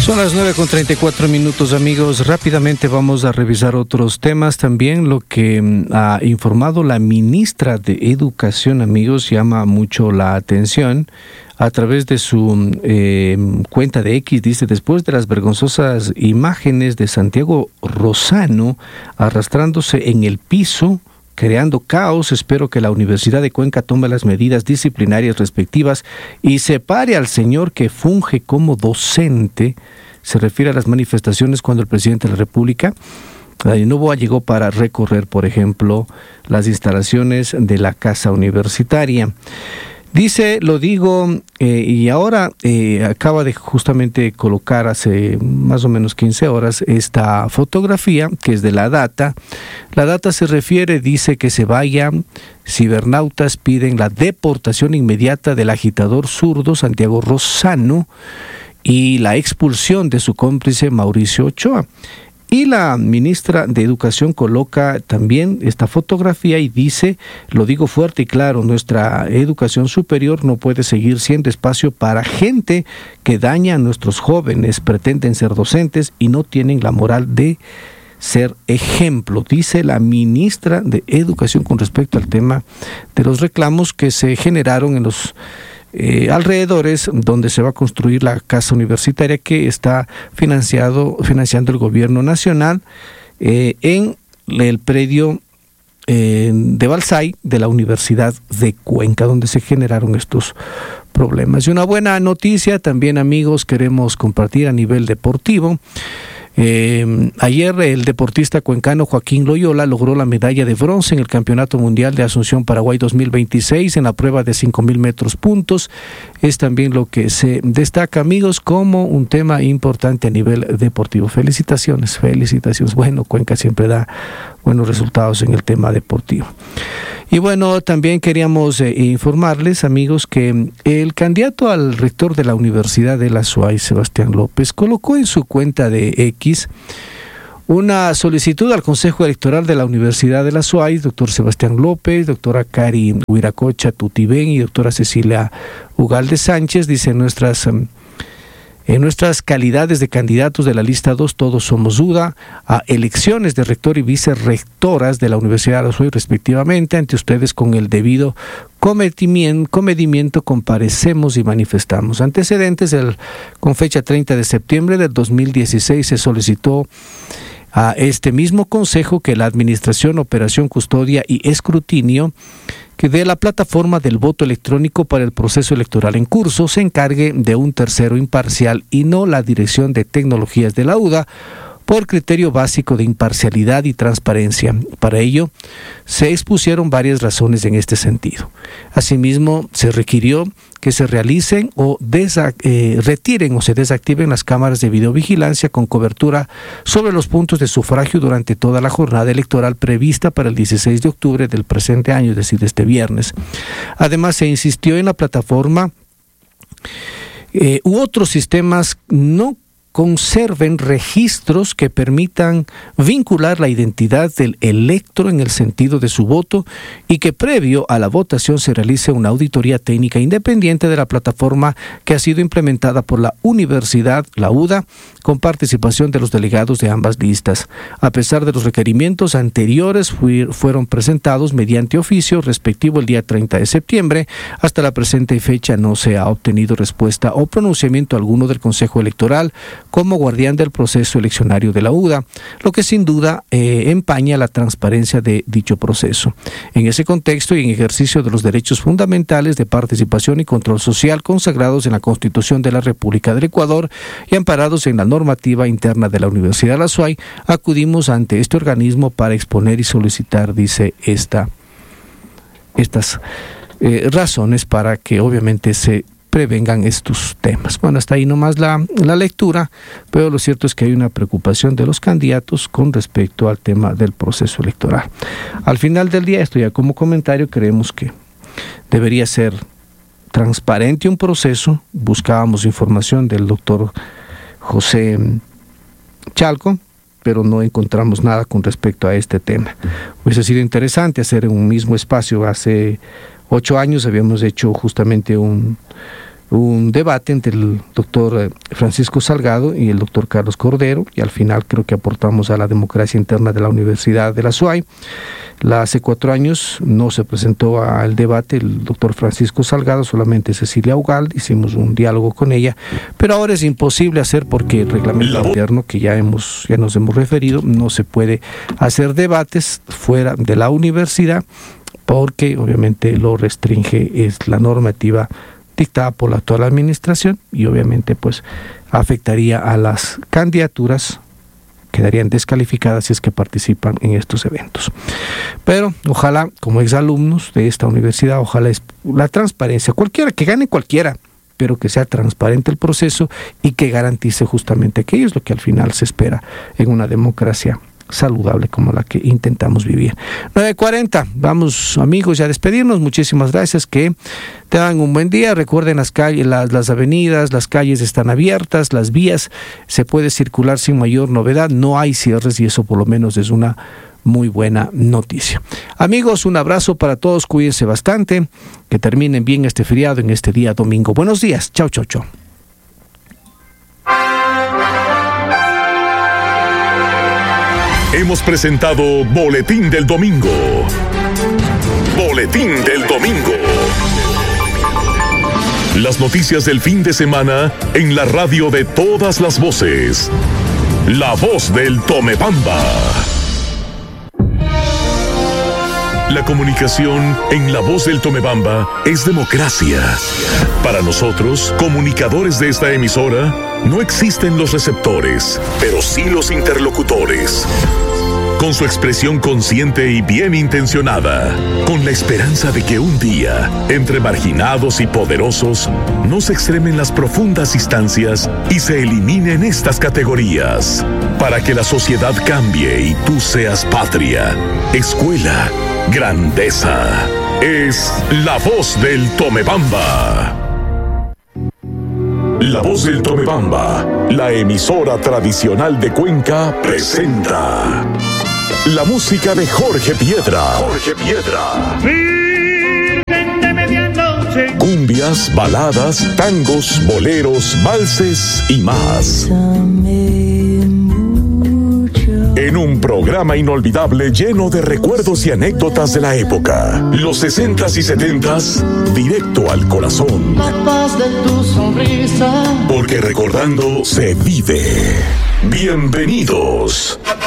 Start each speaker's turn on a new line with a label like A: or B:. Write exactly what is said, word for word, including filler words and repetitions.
A: Son las nueve con treinta y cuatro minutos, amigos. Rápidamente vamos a revisar otros temas también. Lo que ha informado la ministra de Educación, amigos, llama mucho la atención. A través de su eh, cuenta de X, dice: después de las vergonzosas imágenes de Santiago Rosano arrastrándose en el piso, creando caos, espero que la Universidad de Cuenca tome las medidas disciplinarias respectivas y separe al señor que funge como docente. Se refiere a las manifestaciones cuando el presidente de la República, Daniel Noboa, llegó para recorrer, por ejemplo, las instalaciones de la Casa Universitaria. Dice, lo digo, eh, y ahora eh, acaba de justamente colocar hace más o menos quince horas esta fotografía que es de la data. La data se refiere, dice que se vayan, cibernautas piden la deportación inmediata del agitador zurdo Santiago Rosano y la expulsión de su cómplice Mauricio Ochoa. Y la ministra de Educación coloca también esta fotografía y dice, lo digo fuerte y claro, nuestra educación superior no puede seguir siendo espacio para gente que daña a nuestros jóvenes, pretenden ser docentes y no tienen la moral de ser ejemplo, dice la ministra de Educación con respecto al tema de los reclamos que se generaron en los Eh, alrededores donde se va a construir la casa universitaria que está financiado, financiando el gobierno nacional eh, en el predio eh, de Balsay de la Universidad de Cuenca, donde se generaron estos problemas. Y una buena noticia también, amigos, queremos compartir a nivel deportivo. Eh, ayer el deportista cuencano Joaquín Loyola logró la medalla de bronce en el Campeonato Mundial de Asunción Paraguay dos mil veintiséis en la prueba de cinco mil metros puntos. Es también lo que se destaca, amigos, como un tema importante a nivel deportivo. Felicitaciones, felicitaciones. Bueno, Cuenca siempre da buenos resultados en el tema deportivo. Y bueno, también queríamos eh, informarles, amigos, que el candidato al rector de la Universidad de la SUAY, Sebastián López, colocó en su cuenta de X una solicitud al Consejo Electoral de la Universidad de la SUAY, doctor Sebastián López, doctora Cari Huiracocha Tutibén y doctora Cecilia Ugalde Sánchez. Dice, nuestras... Um, En nuestras calidades de candidatos de la lista dos, todos somos duda, a elecciones de rector y vicerrectoras de la Universidad de la SUAY respectivamente, ante ustedes con el debido comedimiento, comedimiento comparecemos y manifestamos. Antecedentes, el, con fecha treinta de septiembre del dos mil dieciséis se solicitó a este mismo consejo que la Administración, Operación, Custodia y Escrutinio que de la plataforma del voto electrónico para el proceso electoral en curso se encargue de un tercero imparcial y no la Dirección de Tecnologías de la U D A, por criterio básico de imparcialidad y transparencia. Para ello, se expusieron varias razones en este sentido. Asimismo, se requirió que se realicen o desa- eh, retiren o se desactiven las cámaras de videovigilancia con cobertura sobre los puntos de sufragio durante toda la jornada electoral prevista para el dieciséis de octubre del presente año, es decir, este viernes. Además, se insistió en la plataforma eh, u otros sistemas no conserven registros que permitan vincular la identidad del elector en el sentido de su voto y que previo a la votación se realice una auditoría técnica independiente de la plataforma que ha sido implementada por la Universidad, la U D A, con participación de los delegados de ambas listas. A pesar de los requerimientos anteriores fui, fueron presentados mediante oficio respectivo el día treinta de septiembre, hasta la presente fecha no se ha obtenido respuesta o pronunciamiento alguno del Consejo Electoral como guardián del proceso eleccionario de la U D A, lo que sin duda eh, empaña la transparencia de dicho proceso. En ese contexto y en ejercicio de los derechos fundamentales de participación y control social consagrados en la Constitución de la República del Ecuador y amparados en la normativa interna de la Universidad de la SUAY, acudimos ante este organismo para exponer y solicitar, dice, esta, estas eh, razones para que obviamente se prevengan estos temas. Bueno, hasta ahí nomás la, la lectura, pero lo cierto es que hay una preocupación de los candidatos con respecto al tema del proceso electoral. Al final del día, esto ya como comentario, creemos que debería ser transparente un proceso. Buscábamos información del doctor José Chalco, pero no encontramos nada con respecto a este tema. Hubiese sido interesante hacer en un mismo espacio. Hace ocho años habíamos hecho justamente un un debate entre el doctor Francisco Salgado y el doctor Carlos Cordero, y al final creo que aportamos a la democracia interna de la Universidad de la S U A Y. La, hace cuatro años no se presentó al debate el doctor Francisco Salgado, solamente Cecilia Ugal, hicimos un diálogo con ella, pero ahora es imposible hacer porque el reglamento interno que ya hemos ya nos hemos referido, no se puede hacer debates fuera de la universidad porque obviamente lo restringe es la normativa dictada por la actual administración y obviamente pues afectaría a las candidaturas, quedarían descalificadas si es que participan en estos eventos. Pero ojalá, como exalumnos de esta universidad, ojalá es la transparencia, cualquiera, que gane cualquiera, pero que sea transparente el proceso y que garantice justamente aquello, es lo que al final se espera en una democracia saludable como la que intentamos vivir. nueve cuarenta, vamos amigos ya a despedirnos, muchísimas gracias, que tengan un buen día. Recuerden, las calles, las, las avenidas, las calles están abiertas, las vías, se puede circular sin mayor novedad, no hay cierres y eso por lo menos es una muy buena noticia. Amigos, un abrazo para todos, cuídense bastante, que terminen bien este feriado en este día domingo. Buenos días, chao, chao, chao.
B: Hemos presentado Boletín del Domingo. Boletín del Domingo. Las noticias del fin de semana en la radio de todas las voces. La voz del Tomebamba. La comunicación en La Voz del Tomebamba es democracia. Para nosotros, comunicadores de esta emisora, no existen los receptores, pero sí los interlocutores. Con su expresión consciente y bien intencionada, con la esperanza de que un día, entre marginados y poderosos, no se extremen las profundas instancias y se eliminen estas categorías, para que la sociedad cambie y tú seas patria, escuela, grandeza. Es La Voz del Tomebamba. La Voz del Tomebamba, la emisora tradicional de Cuenca, presenta la música de Jorge Piedra. Jorge Piedra. Virgen de medianoche. Cumbias, baladas, tangos, boleros, valses y más. En un programa inolvidable lleno de recuerdos y anécdotas de la época. Los sesentas y setentas, directo al corazón.
C: La paz de tu sonrisa.
B: Porque recordando se vive. Bienvenidos.